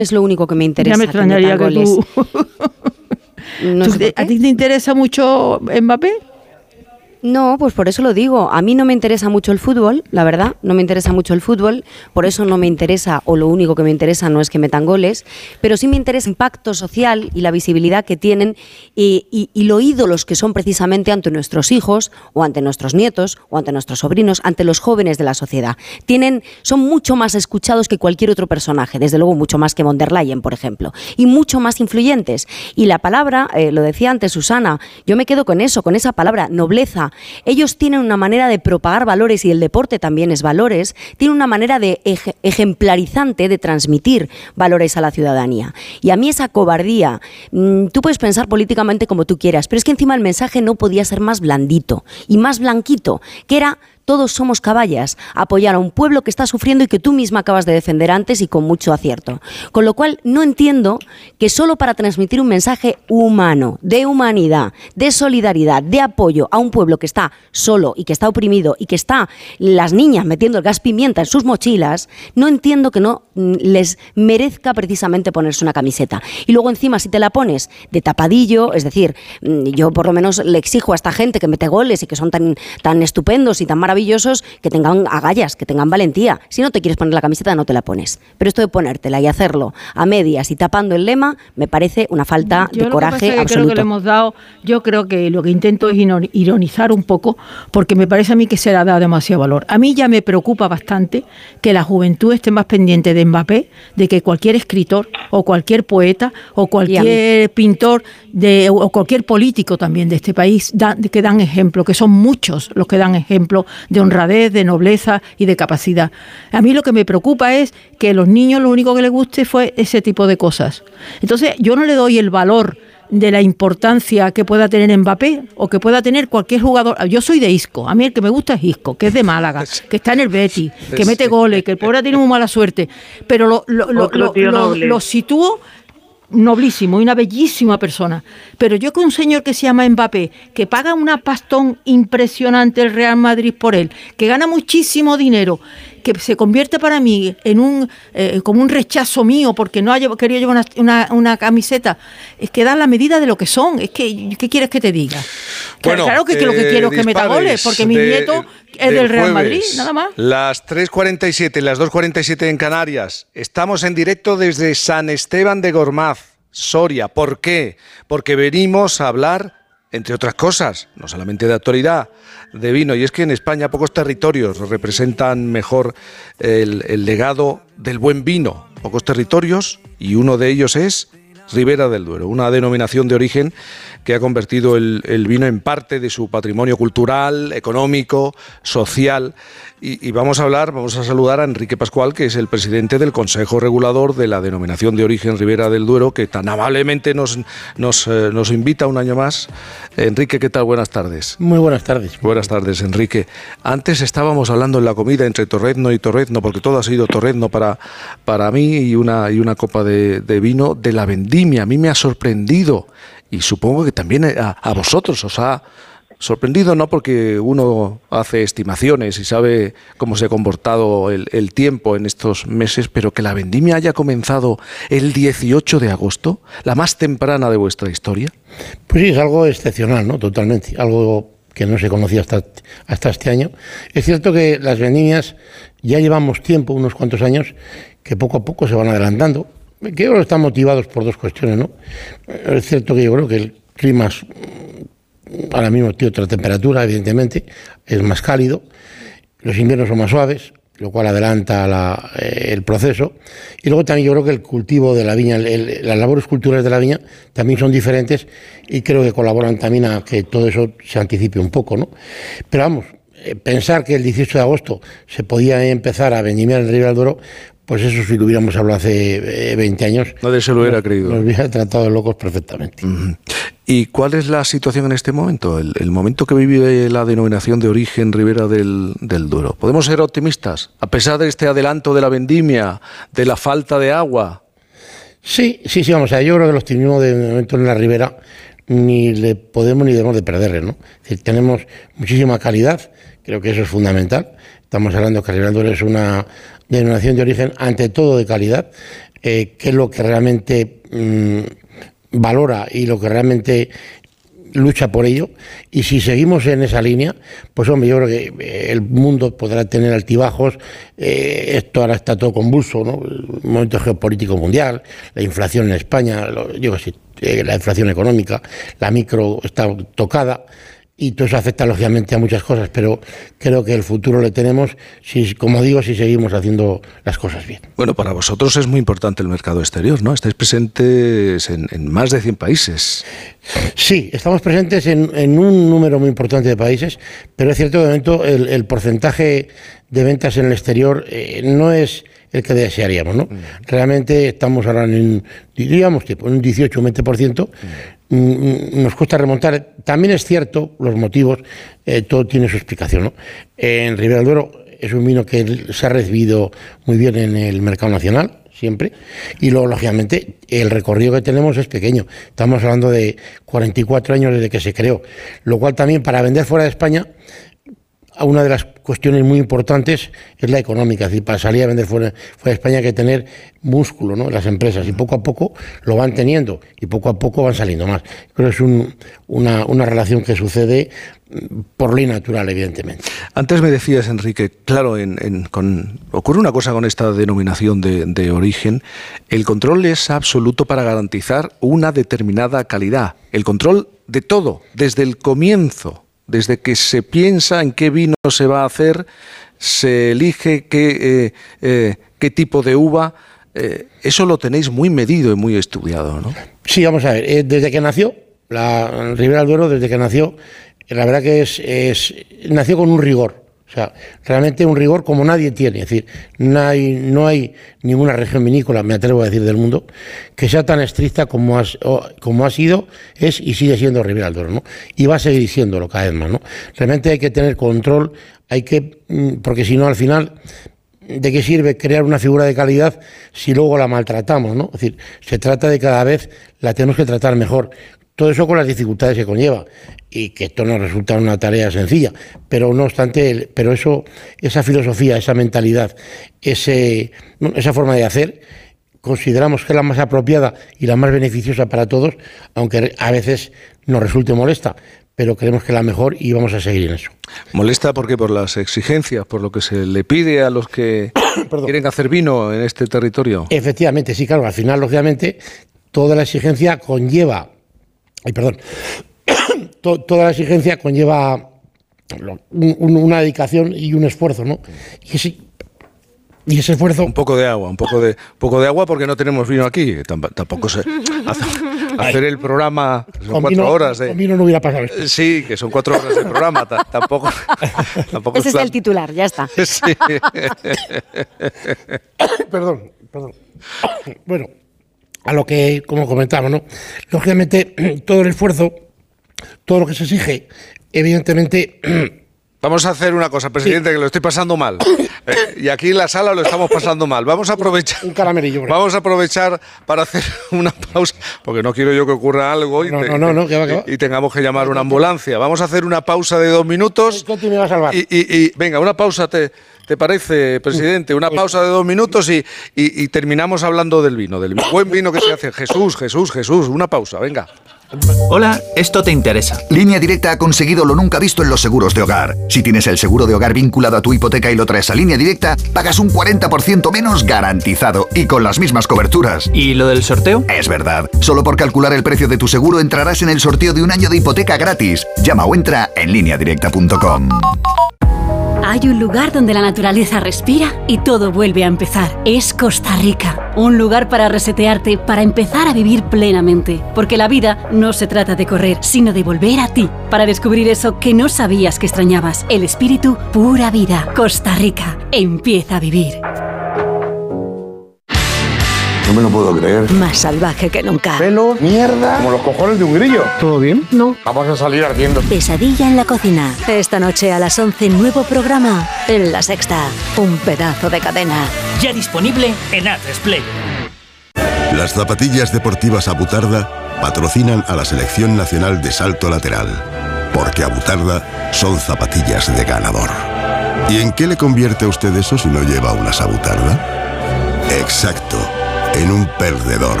es lo único que me interesa. Ya me extrañaría que tú... No sé ¿A ti te interesa mucho Mbappé? No, pues por eso lo digo. A mí no me interesa mucho el fútbol, la verdad, no me interesa mucho el fútbol, por eso no me interesa, o lo único que me interesa no es que metan goles, pero sí me interesa el impacto social y la visibilidad que tienen y lo ídolos que son precisamente ante nuestros hijos, o ante nuestros nietos, o ante nuestros sobrinos, ante los jóvenes de la sociedad. Son mucho más escuchados que cualquier otro personaje, desde luego mucho más que von der Leyen, por ejemplo, y mucho más influyentes. Y la palabra, lo decía antes Susana, yo me quedo con eso, con esa palabra, nobleza. Ellos tienen una manera de propagar valores, y el deporte también es valores, tienen una manera de ejemplarizante de transmitir valores a la ciudadanía. Y a mí esa cobardía, tú puedes pensar políticamente como tú quieras, pero es que encima el mensaje no podía ser más blandito y más blanquito, que era: todos somos caballas, apoyar a un pueblo que está sufriendo y que tú misma acabas de defender antes y con mucho acierto. Con lo cual no entiendo que solo para transmitir un mensaje humano, de humanidad, de solidaridad, de apoyo a un pueblo que está solo y que está oprimido y que está las niñas metiendo el gas pimienta en sus mochilas, no entiendo que no les merezca precisamente ponerse una camiseta. Y luego encima si te la pones de tapadillo, es decir, yo por lo menos le exijo a esta gente que mete goles y que son tan estupendos y tan maravillosos, que tengan agallas, que tengan valentía. Si no te quieres poner la camiseta, no te la pones. Pero esto de ponértela y hacerlo a medias y tapando el lema, me parece una falta de coraje absoluto. Creo que le hemos dado, yo creo que lo que intento es ironizar un poco, porque me parece a mí que se le ha dado demasiado valor. A mí ya me preocupa bastante que la juventud esté más pendiente de Mbappé, de que cualquier escritor o cualquier poeta o cualquier pintor o cualquier político también de este país que dan ejemplo, que son muchos los que dan ejemplo de honradez, de nobleza y de capacidad. A mí lo que me preocupa es que a los niños lo único que les guste fue ese tipo de cosas. Entonces yo no le doy el valor de la importancia que pueda tener Mbappé o que pueda tener cualquier jugador. Yo soy de Isco, a mí el que me gusta es Isco, que es de Málaga, que está en el Betis, que mete goles, que el pobre tiene muy mala suerte, pero lo sitúo noblísimo y una bellísima persona. Pero yo con un señor que se llama Mbappé, que paga una pastón impresionante el Real Madrid por él, que gana muchísimo dinero, que se convierte para mí en como un rechazo mío porque no haya querido llevar una camiseta, es que dan la medida de lo que son. Es que, ¿qué quieres que te diga? Bueno, claro que lo que quiero es que meta goles, porque mi nieto es del Real Madrid, nada más. Las 3:47, las 2:47 en Canarias. Estamos en directo desde San Esteban de Gormaz, Soria. ¿Por qué? Porque venimos a hablar, entre otras cosas, no solamente de actualidad, de vino. Y es que en España pocos territorios representan mejor el legado del buen vino. Pocos territorios, y uno de ellos es Ribera del Duero, una denominación de origen que ha convertido el vino en parte de su patrimonio cultural, económico, social. Y vamos a saludar a Enrique Pascual, que es el presidente del Consejo Regulador de la denominación de origen Ribera del Duero, que tan amablemente nos invita un año más. Enrique, ¿qué tal? Buenas tardes. Muy buenas tardes. Buenas tardes, Enrique. Antes estábamos hablando en la comida entre torrezno y torrezno, porque todo ha sido torrezno para mí, y una copa de vino de la vendimia. A mí me ha sorprendido, y supongo que también a vosotros os ha sorprendido, no porque uno hace estimaciones y sabe cómo se ha comportado el tiempo en estos meses, pero que la vendimia haya comenzado el 18 de agosto, la más temprana de vuestra historia. Pues sí, es algo excepcional, ¿no? Totalmente, algo que no se conocía hasta este año. Es cierto que las vendimias ya llevamos tiempo, unos cuantos años, que poco a poco se van adelantando, que yo creo que están motivados por dos cuestiones, ¿no? Es cierto que yo creo que el clima ahora mismo tiene otra temperatura, evidentemente, es más cálido, los inviernos son más suaves, lo cual adelanta el proceso, y luego también yo creo que el cultivo de la viña, las labores culturales de la viña también son diferentes, y creo que colaboran también a que todo eso se anticipe un poco, ¿no? Pero vamos, pensar que el 18 de agosto se podía empezar a vendimiar en Ribera del Duero, pues eso si lo hubiéramos hablado hace 20 años... Nadie se lo hubiera creído. Nos hubiera tratado de locos perfectamente. ¿Y cuál es la situación en este momento? El momento que vive la denominación de origen Ribera del Duero. ¿Podemos ser optimistas? A pesar de este adelanto de la vendimia, de la falta de agua. Sí, vamos a ver, yo creo que el optimismo de momento en la Ribera ni le podemos ni debemos de perderle, ¿no? Es decir, tenemos muchísima calidad, creo que eso es fundamental. Estamos hablando que Ribera del Duero es una denominación de origen ante todo de calidad. qué es lo que realmente valora y lo que realmente lucha por ello, y si seguimos en esa línea, pues hombre, yo creo que el mundo podrá tener altibajos. Esto ahora está todo convulso, ¿no? El momento geopolítico mundial, la inflación en España, yo qué sé, la inflación económica, la micro está tocada, y todo eso afecta lógicamente a muchas cosas, pero creo que el futuro le tenemos, si, como digo, si seguimos haciendo las cosas bien. Bueno, para vosotros es muy importante el mercado exterior, ¿no? Estáis presentes en más de 100 países. Sí, estamos presentes en un número muy importante de países, pero es cierto que de momento el porcentaje de ventas en el exterior no es el que desearíamos, ¿no? Realmente estamos ahora diríamos, tipo, en un 18 o 20%. Nos cuesta remontar. También es cierto, los motivos, todo tiene su explicación, ¿no? En Ribera del Duero es un vino que se ha recibido muy bien en el mercado nacional, siempre, y luego, lógicamente, el recorrido que tenemos es pequeño. Estamos hablando de 44 años desde que se creó, lo cual también, para vender fuera de España, una de las cuestiones muy importantes es la económica. Es decir, para salir a vender fuera de España hay que tener músculo, ¿no?, en las empresas, y poco a poco lo van teniendo y poco a poco van saliendo más. Creo que es una relación que sucede por ley natural, evidentemente. Antes me decías, Enrique, claro, ocurre una cosa con esta denominación de origen. El control es absoluto para garantizar una determinada calidad. El control de todo, desde el comienzo. Desde que se piensa en qué vino se va a hacer, se elige qué tipo de uva, eso lo tenéis muy medido y muy estudiado, ¿no? Sí, vamos a ver, desde que nació, la Ribera del Duero, desde que nació, la verdad que nació con un rigor. O sea, realmente un rigor como nadie tiene. Es decir, no hay ninguna región vinícola, me atrevo a decir, del mundo, que sea tan estricta como ha sido, es y sigue siendo Ribera del Duero, ¿no? Y va a seguir siéndolo cada vez más, ¿no? Realmente hay que tener control, porque si no, al final, ¿de qué sirve crear una figura de calidad si luego la maltratamos, ¿no? Es decir, se trata de cada vez la tenemos que tratar mejor. Todo eso con las dificultades que conlleva, y que esto no resulta una tarea sencilla, pero no obstante, esa filosofía, esa mentalidad, esa forma de hacer, consideramos que es la más apropiada y la más beneficiosa para todos, aunque a veces nos resulte molesta, pero creemos que es la mejor y vamos a seguir en eso. ¿Molesta por qué? Por las exigencias, por lo que se le pide a los que quieren hacer vino en este territorio. Efectivamente, sí, claro, al final, lógicamente, toda la exigencia conlleva toda la exigencia conlleva una dedicación y un esfuerzo, ¿no? Y ese esfuerzo... Un poco de agua, porque no tenemos vino aquí. Tampoco se hacer el programa, son 4 horas. Con vino no hubiera pasado esto. Sí, que son 4 horas de programa, tampoco ese es el titular, ya está. Sí. Perdón. Bueno, a lo que, como comentaba, ¿no? Lógicamente, todo el esfuerzo, todo lo que se exige, evidentemente... Vamos a hacer una cosa, presidente, sí, que lo estoy pasando mal. Y aquí en la sala lo estamos pasando mal. Vamos a aprovechar... Un caramelillo. Vamos a aprovechar para hacer una pausa, porque no quiero yo que ocurra algo y tengamos que llamar una ambulancia. Vamos a hacer una pausa de 2 minutos. ¿Qué me va a salvar? Y venga, una pausa, ¿te parece, presidente? Una pausa de 2 minutos y terminamos hablando del vino, del buen vino que se hace. Jesús, una pausa, venga. Hola, esto te interesa. Línea Directa ha conseguido lo nunca visto en los seguros de hogar. Si tienes el seguro de hogar vinculado a tu hipoteca y lo traes a Línea Directa, pagas un 40% menos garantizado y con las mismas coberturas. ¿Y lo del sorteo? Es verdad. Solo por calcular el precio de tu seguro entrarás en el sorteo de 1 año de hipoteca gratis. Llama o entra en lineadirecta.com. Hay un lugar donde la naturaleza respira y todo vuelve a empezar. Es Costa Rica. Un lugar para resetearte, para empezar a vivir plenamente. Porque la vida no se trata de correr, sino de volver a ti. Para descubrir eso que no sabías que extrañabas. El espíritu pura vida. Costa Rica. Empieza a vivir. No me lo puedo creer. Más salvaje que nunca. Pelo, mierda, como los cojones de un grillo. ¿Todo bien? No. Vamos a salir ardiendo. Pesadilla en la cocina. Esta noche a las 11, nuevo programa en La Sexta. Un pedazo de cadena. Ya disponible en Atresplayer. Las zapatillas deportivas Abutarda patrocinan a la Selección Nacional de Salto Lateral. Porque Abutarda son zapatillas de ganador. ¿Y en qué le convierte a usted eso si no lleva unas Abutarda? Exacto. en un perdedor.